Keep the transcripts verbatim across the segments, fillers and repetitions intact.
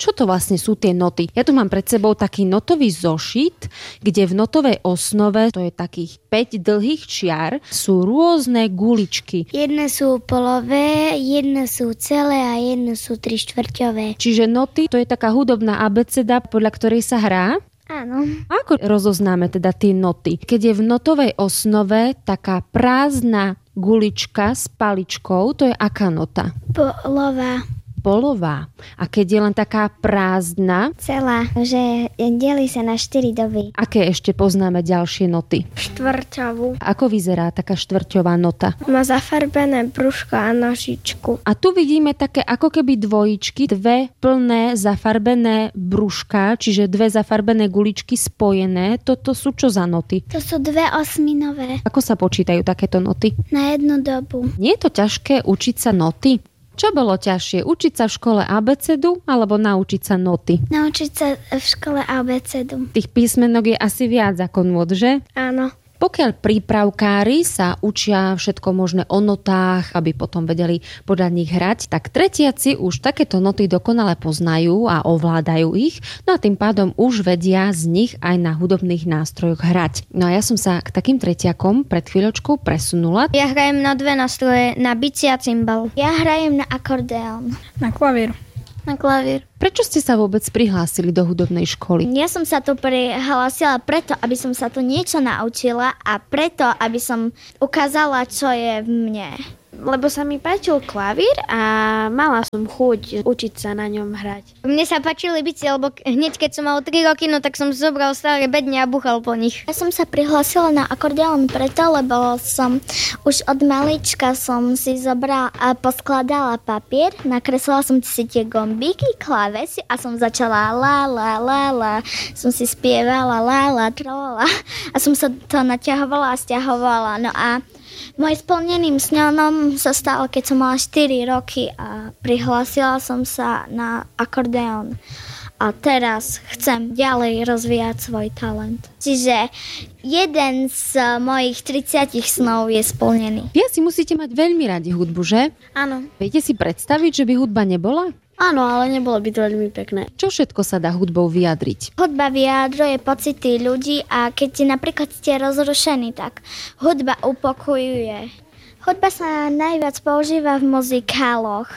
čo to vlastne sú tie noty. Ja tu mám pred sebou taký notový zošit, kde v notovej osnove, to je takých päť dlhých čiar, sú rôzne guličky. Jedné sú polové, jedné sú celé a jedné sú tri štvrťové. Čiže noty, to je taká hudobná abeceda, podľa ktorej sa hrá? Áno. Ako rozoznáme teda tie noty? Keď je v notovej osnove taká prázdna gulička s paličkou, to je aká nota? Polová. Polová. A keď je len taká prázdna? Celá, že delí sa na štyri doby. Aké ešte poznáme ďalšie noty? Štvrťovú. Ako vyzerá taká štvrťová nota? Má zafarbené brúško a nožičku. A tu vidíme také ako keby dvojičky, dve plné zafarbené brúška, čiže dve zafarbené guličky spojené. Toto sú čo za noty? To sú dve osminové. Ako sa počítajú takéto noty? Na jednu dobu. Nie je to ťažké učiť sa noty? Čo bolo ťažšie? Učiť sa v škole abecedu alebo naučiť sa noty? Naučiť sa v škole abecedu. Tých písmenok je asi viac ako nôd, že? Áno. Pokiaľ prípravkári sa učia všetko možné o notách, aby potom vedeli podľa nich hrať, tak tretiaci už takéto noty dokonale poznajú a ovládajú ich, no a tým pádom už vedia z nich aj na hudobných nástrojoch hrať. No a ja som sa k takým tretiakom pred chvíľočkou presunula. Ja hrajem na dve nástroje, na bicie a cymbal. Ja hrajem na akordeón. Na klavír. Na klavír. Prečo ste sa vôbec prihlásili do hudobnej školy? Ja som sa tu prihlásila preto, aby som sa tu niečo naučila a preto, aby som ukázala, čo je v mne. Lebo sa mi páčil klavír a mala som chuť učiť sa na ňom hrať. Mne sa páčili bicie, lebo hneď keď som mal tri roky, no tak som zobral staré bedne a buchal po nich. Ja som sa prihlásila na akordeón preto, lebo som už od malička som si zobrala a poskladala papier, nakreslila som si tie gombíky, klávesy a som začala la la la la, som si spievala la la trolala a som sa to naťahovala a stiahovala. No a môj splneným snom sa stalo, keď som mala štyri roky a prihlásila som sa na akordeón. A teraz chcem ďalej rozvíjať svoj talent. Čiže jeden z mojich tridsiatich snov je splnený. Vy si musíte mať veľmi radi hudbu, že? Áno. Viete si predstaviť, že by hudba nebola? Áno, ale nebolo by to veľmi pekné. Čo všetko sa dá hudbou vyjadriť? Hudba vyjadruje pocity ľudí a keď napríklad ste rozrušení, tak hudba upokojuje. Hudba sa najviac používa v muzikáloch,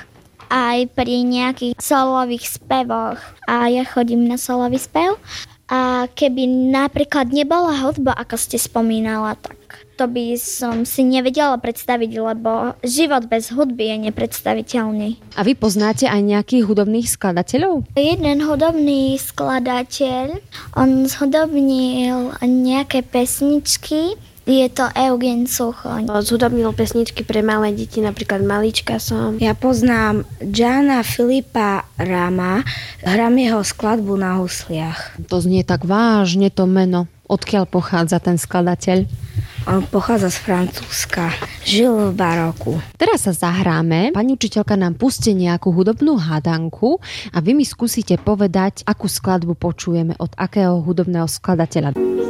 aj pri nejakých solových spevoch. A ja chodím na solový spev. A keby napríklad nebola hudba, ako ste spomínala, tak to by som si nevedela predstaviť, lebo život bez hudby je nepredstaviteľný. A vy poznáte aj nejakých hudobných skladateľov? Jeden hudobný skladateľ, on zhudobnil nejaké pesničky, je to Eugen Suchoň. Zhudobnil pesničky pre malé deti, napríklad Malička som. Ja poznám Gianna Filipa Rama, hrám jeho skladbu na husliach. To znie tak vážne to meno. Odkiaľ pochádza ten skladateľ? On pochádza z Francúzska. Žil v baroku. Teraz sa zahráme. Pani učiteľka nám pustí nejakú hudobnú hádanku a vy mi skúsite povedať, akú skladbu počujeme od akého hudobného skladateľa.